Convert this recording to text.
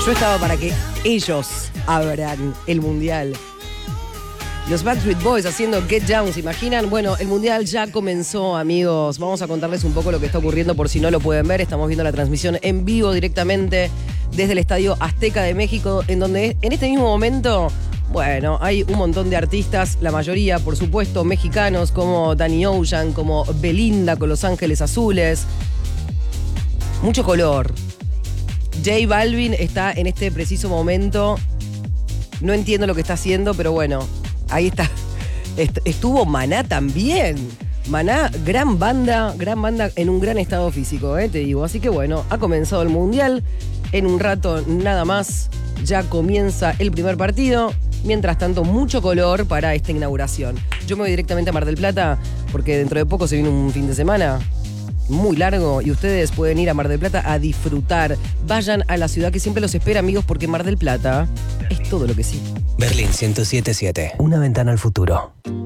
Yo estaba para que ellos abran el Mundial. Los Backstreet Boys haciendo Get Down, ¿se imaginan? Bueno, el Mundial ya comenzó, amigos. Vamos a contarles un poco lo que está ocurriendo por si no lo pueden ver. Estamos viendo la transmisión en vivo directamente desde el Estadio Azteca de México, en donde en este mismo momento, bueno, hay un montón de artistas, la mayoría, por supuesto, mexicanos, como Danny Ocean, como Belinda con Los Ángeles Azules. Mucho color. J Balvin está en este preciso momento. No entiendo lo que está haciendo, pero bueno, ahí está. Estuvo Maná también. Maná, gran banda en un gran estado físico, te digo. Así que bueno, ha comenzado el Mundial. En un rato nada más ya comienza el primer partido. Mientras tanto, mucho color para esta inauguración. Yo me voy directamente a Mar del Plata porque dentro de poco se viene un fin de semana muy largo y ustedes pueden ir a Mar del Plata a disfrutar. Vayan a la ciudad que siempre los espera, amigos, porque Mar del Plata es todo lo que sí. Berlín 107.7. Una ventana al futuro.